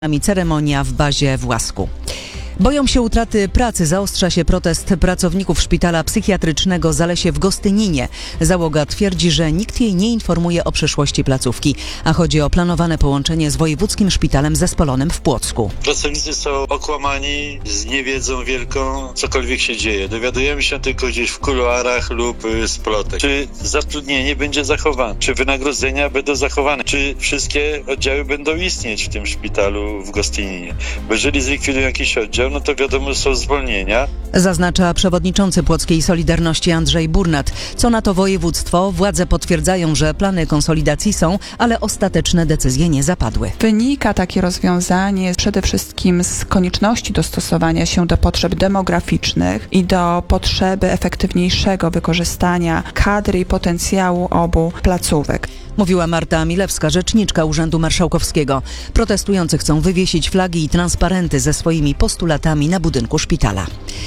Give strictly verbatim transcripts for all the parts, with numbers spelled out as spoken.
Ceremonia w bazie w Łasku. Boją się utraty pracy. Zaostrza się protest pracowników szpitala psychiatrycznego Zalesie w Gostyninie. Załoga twierdzi, że nikt jej nie informuje o przyszłości placówki, a chodzi o planowane połączenie z Wojewódzkim Szpitalem Zespolonym w Płocku. Pracownicy są okłamani, z niewiedzą wielką, cokolwiek się dzieje. Dowiadujemy się tylko gdzieś w kuluarach lub z plotek. Czy zatrudnienie będzie zachowane? Czy wynagrodzenia będą zachowane? Czy wszystkie oddziały będą istnieć w tym szpitalu w Gostyninie? Bo jeżeli zlikwidują jakiś oddział, no to wiadomo, są zwolnienia. Zaznacza przewodniczący Płockiej Solidarności Andrzej Burnat. Co na to województwo? Władze potwierdzają, że plany konsolidacji są, ale ostateczne decyzje nie zapadły. Wynika takie rozwiązanie przede wszystkim z konieczności dostosowania się do potrzeb demograficznych i do potrzeby efektywniejszego wykorzystania kadry i potencjału obu placówek. Mówiła Marta Milewska, rzeczniczka Urzędu Marszałkowskiego. Protestujący chcą wywiesić flagi i transparenty ze swoimi postulatami na budynku szpitala.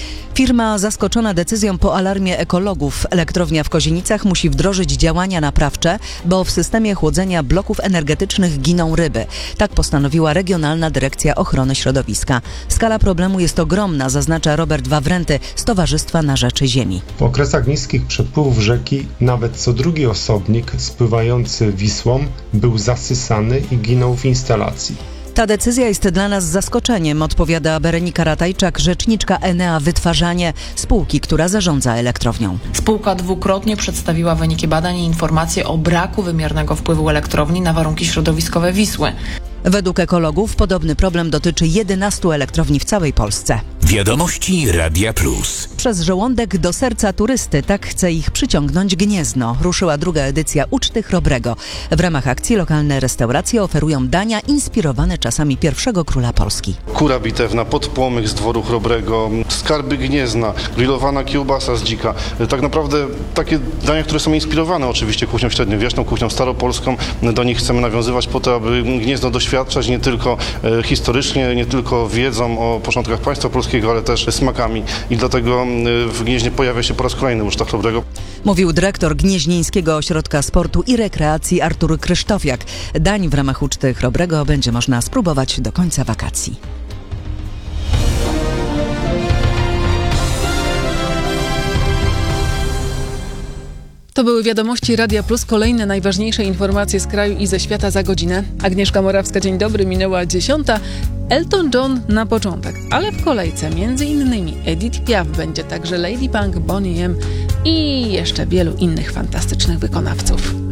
Firma zaskoczona decyzją po alarmie ekologów. Elektrownia w Kozienicach musi wdrożyć działania naprawcze, bo w systemie chłodzenia bloków energetycznych giną ryby. Tak postanowiła Regionalna Dyrekcja Ochrony Środowiska. Skala problemu jest ogromna, zaznacza Robert Wawręty z Towarzystwa na Rzeczy Ziemi. W okresach niskich przepływów rzeki nawet co drugi osobnik spływający Wisłą był zasysany i ginął w instalacji. Ta decyzja jest dla nas zaskoczeniem, odpowiada Berenika Ratajczak, rzeczniczka Enea Wytwarzanie, spółki, która zarządza elektrownią. Spółka dwukrotnie przedstawiła wyniki badań i informacje o braku wymiernego wpływu elektrowni na warunki środowiskowe Wisły. Według ekologów podobny problem dotyczy jedenastu elektrowni w całej Polsce. Wiadomości Radia Plus. Przez żołądek do serca turysty, tak chce ich przyciągnąć Gniezno. Ruszyła druga edycja Uczty Chrobrego. W ramach akcji lokalne restauracje oferują dania inspirowane czasami pierwszego króla Polski. Kura bitewna, podpłomyk z dworu Chrobrego, skarby Gniezna, grillowana kiełbasa z dzika. Tak naprawdę takie dania, które są inspirowane oczywiście kuchnią średniowieczną, kuchnią staropolską. Do nich chcemy nawiązywać po to, aby Gniezno doświadczać nie tylko e, historycznie, nie tylko wiedzą o początkach państwa polskiego, ale też smakami. I dlatego e, w Gnieźnie pojawia się po raz kolejny Uczta Chrobrego. Mówił dyrektor Gnieźnieńskiego Ośrodka Sportu i Rekreacji Artur Krysztofiak. Dań w ramach Uczty Chrobrego będzie można spróbować do końca wakacji. To były wiadomości Radia Plus. Kolejne najważniejsze informacje z kraju i ze świata za godzinę. Agnieszka Morawska, dzień dobry, minęła dziesiąta. Elton John na początek, ale w kolejce między innymi Edith Piaf, będzie także Lady Punk, Boney M i jeszcze wielu innych fantastycznych wykonawców.